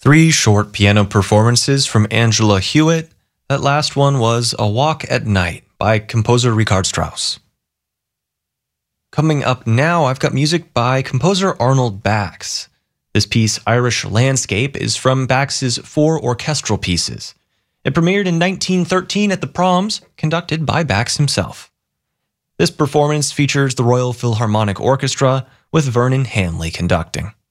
Three short piano performances from Angela Hewitt. That last one was A Walk at Night by composer Richard Strauss. Coming up now, I've got music by composer Arnold Bax. This piece, Irish Landscape, is from Bax's 4 orchestral pieces. It premiered in 1913 at the Proms, conducted by Bax himself. This performance features the Royal Philharmonic Orchestra with Vernon Hanley conducting.